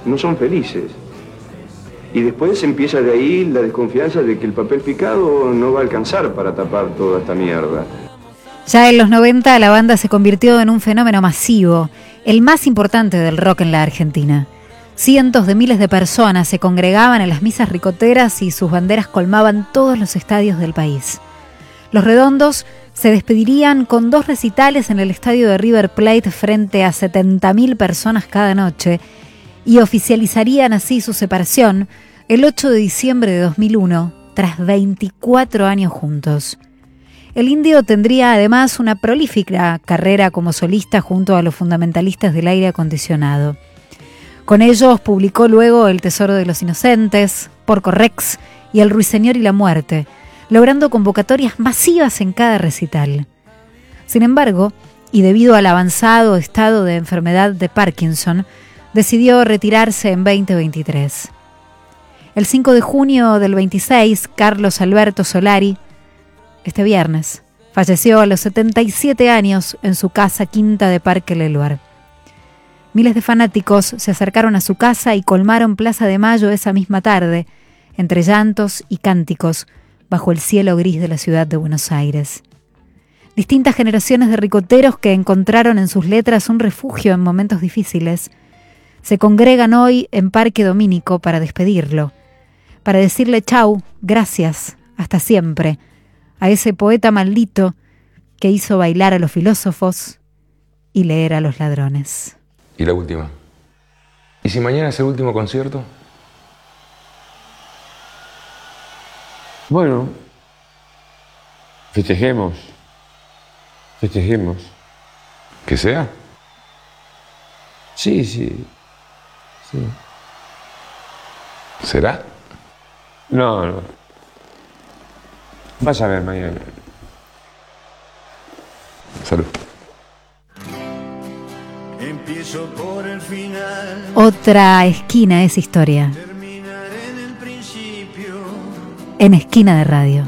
no son felices. Y después empieza de ahí la desconfianza de que el papel picado no va a alcanzar para tapar toda esta mierda. Ya en los 90 la banda se convirtió en un fenómeno masivo, el más importante del rock en la Argentina. Cientos de miles de personas se congregaban en las misas ricoteras y sus banderas colmaban todos los estadios del país. Los Redondos se despedirían con 2 recitales en el estadio de River Plate frente a 70.000 personas cada noche y oficializarían así su separación el 8 de diciembre de 2001, tras 24 años juntos. El Indio tendría además una prolífica carrera como solista junto a los fundamentalistas del aire acondicionado. Con ellos publicó luego El Tesoro de los Inocentes, Porco Rex y El Ruiseñor y la Muerte, logrando convocatorias masivas en cada recital. Sin embargo, y debido al avanzado estado de enfermedad de Parkinson, decidió retirarse en 2023. El 5 de junio del 26, Carlos Alberto Solari, este viernes, falleció a los 77 años en su casa quinta de Parque Leluar. Miles de fanáticos se acercaron a su casa y colmaron Plaza de Mayo esa misma tarde, entre llantos y cánticos, bajo el cielo gris de la ciudad de Buenos Aires. Distintas generaciones de ricoteros que encontraron en sus letras un refugio en momentos difíciles, se congregan hoy en Parque Domínico para despedirlo, para decirle chau, gracias, hasta siempre, a ese poeta maldito que hizo bailar a los filósofos y leer a los ladrones. Y la última. ¿Y si mañana es el último concierto? Bueno, festejemos. ¿Que sea? Sí. ¿Será? No. Vas a ver mañana. Salud. Empiezo por el final. Otra esquina es historia. Terminar en el principio. En Esquina de Radio.